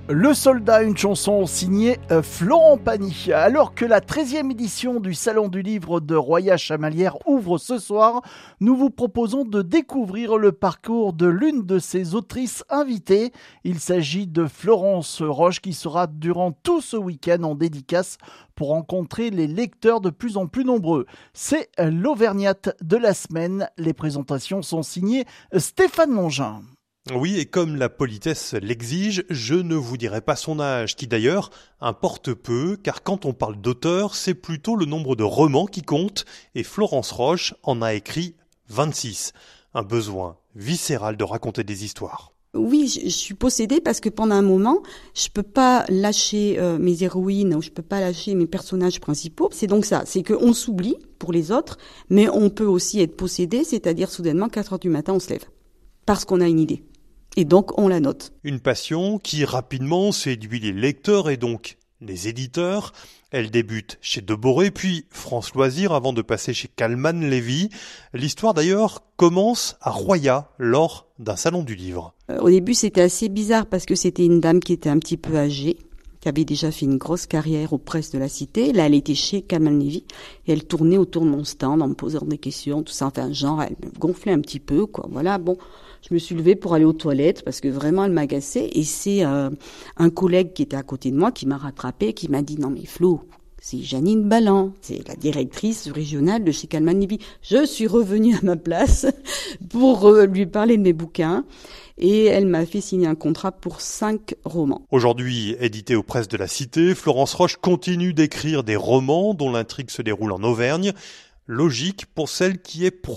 Le Soldat, une chanson signée Florent Pagny. Alors que la 13e édition du Salon du Livre de Roya-Chamalières ouvre ce soir, nous vous proposons de découvrir le parcours de l'une de ses autrices invitées. Il s'agit de Florence Roche qui sera durant tout ce week-end en dédicace pour rencontrer les lecteurs de plus en plus nombreux. C'est l'Auvergnate de la semaine. Les présentations sont signées Stéphane Longin. Oui, et comme la politesse l'exige, je ne vous dirai pas son âge, qui d'ailleurs importe peu, car quand on parle d'auteur, c'est plutôt le nombre de romans qui compte, et Florence Roche en a écrit 26. Un besoin viscéral de raconter des histoires. Oui, je suis possédée parce que pendant un moment, je peux pas lâcher mes héroïnes, ou je peux pas lâcher mes personnages principaux. C'est donc ça, c'est qu'on s'oublie pour les autres, mais on peut aussi être possédé, c'est-à-dire soudainement 4h du matin, on se lève. Parce qu'on a une idée. Et donc, on la note. Une passion qui rapidement séduit les lecteurs et donc les éditeurs. Elle débute chez Deboré, puis France Loisirs avant de passer chez Calman Lévy. L'histoire d'ailleurs commence à Roya lors d'un salon du livre. Au début, c'était assez bizarre parce que c'était une dame qui était un petit peu âgée, qui avait déjà fait une grosse carrière aux presses de la cité. Là, elle était chez Calman Lévy et elle tournait autour de mon stand en me posant des questions, tout ça. Enfin, genre, elle me gonflait un petit peu, quoi. Voilà, bon. Je me suis levée pour aller aux toilettes parce que vraiment elle m'agaçait et c'est un collègue qui était à côté de moi qui m'a rattrapée, qui m'a dit « Non mais Flo, c'est Janine Balland, c'est la directrice régionale de chez Calman Lévy. » Je suis revenue à ma place pour lui parler de mes bouquins et elle m'a fait signer un contrat pour 5 romans. Aujourd'hui édité aux presses de la Cité, Florence Roche continue d'écrire des romans dont l'intrigue se déroule en Auvergne. Logique pour celle qui est